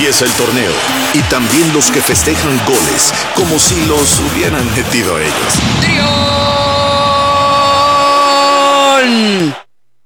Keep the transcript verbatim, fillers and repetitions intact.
empieza el torneo. Y también los que festejan goles como si los hubieran metido ellos. ¡Trío!